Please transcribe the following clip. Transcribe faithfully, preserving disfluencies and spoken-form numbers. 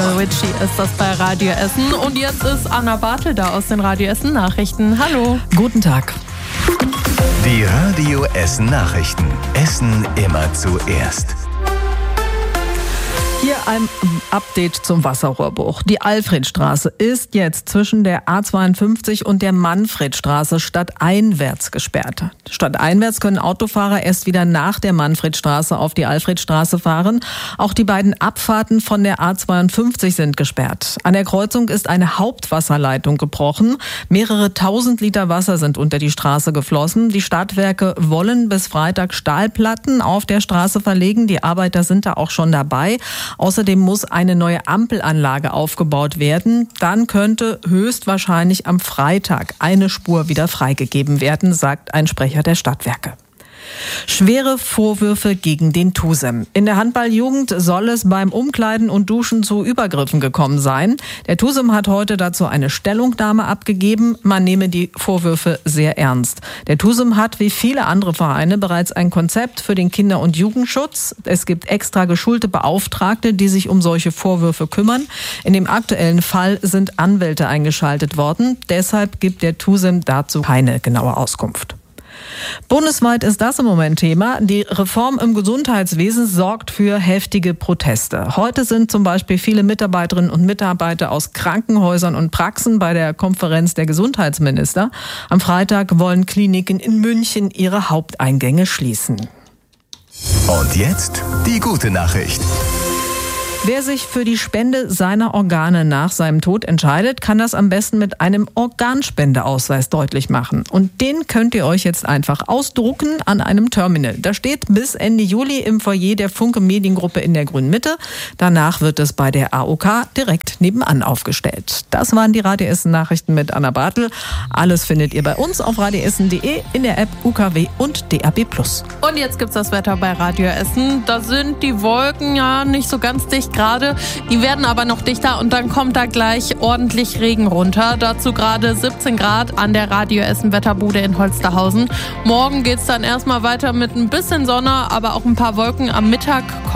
Lionel Richie ist das bei Radio Essen. Und jetzt ist Anna Bartel da aus den Radio Essen Nachrichten. Hallo. Guten Tag. Die Radio Essen Nachrichten. Essen immer zuerst. Hier ein Update zum Wasserrohrbruch. Die Alfredstraße ist jetzt zwischen der A zweiundfünfzig und der Manfredstraße stadteinwärts gesperrt. Stadteinwärts können Autofahrer erst wieder nach der Manfredstraße auf die Alfredstraße fahren. Auch die beiden Abfahrten von der A zweiundfünfzig sind gesperrt. An der Kreuzung ist eine Hauptwasserleitung gebrochen. Mehrere tausend Liter Wasser sind unter die Straße geflossen. Die Stadtwerke wollen bis Freitag Stahlplatten auf der Straße verlegen. Die Arbeiter sind da auch schon dabei. Außerdem muss eine neue Ampelanlage aufgebaut werden. Dann könnte höchstwahrscheinlich am Freitag eine Spur wieder freigegeben werden, sagt ein Sprecher der Stadtwerke. Schwere Vorwürfe gegen den TUSEM. In der Handballjugend soll es beim Umkleiden und Duschen zu Übergriffen gekommen sein. Der TUSEM hat heute dazu eine Stellungnahme abgegeben. Man nehme die Vorwürfe sehr ernst. Der TUSEM hat wie viele andere Vereine bereits ein Konzept für den Kinder- und Jugendschutz. Es gibt extra geschulte Beauftragte, die sich um solche Vorwürfe kümmern. In dem aktuellen Fall sind Anwälte eingeschaltet worden. Deshalb gibt der TUSEM dazu keine genaue Auskunft. Bundesweit ist das im Moment Thema. Die Reform im Gesundheitswesen sorgt für heftige Proteste. Heute sind zum Beispiel viele Mitarbeiterinnen und Mitarbeiter aus Krankenhäusern und Praxen bei der Konferenz der Gesundheitsminister. Am Freitag wollen Kliniken in München ihre Haupteingänge schließen. Und jetzt die gute Nachricht. Wer sich für die Spende seiner Organe nach seinem Tod entscheidet, kann das am besten mit einem Organspendeausweis deutlich machen. Und den könnt ihr euch jetzt einfach ausdrucken an einem Terminal. Da steht bis Ende Juli im Foyer der Funke Mediengruppe in der Grünen Mitte. Danach wird es bei der A O K direkt nebenan aufgestellt. Das waren die Radio Essen Nachrichten mit Anna Bartel. Alles findet ihr bei uns auf radioessen punkt de, in der App U K W und D A B plus. Und jetzt gibt's das Wetter bei Radio Essen. Da sind die Wolken ja nicht so ganz dicht gerade. Die werden aber noch dichter und dann kommt da gleich ordentlich Regen runter. Dazu gerade siebzehn Grad an der Radio Essen Wetterbude in Holsterhausen. Morgen geht's dann erstmal weiter mit ein bisschen Sonne, aber auch ein paar Wolken am Mittag.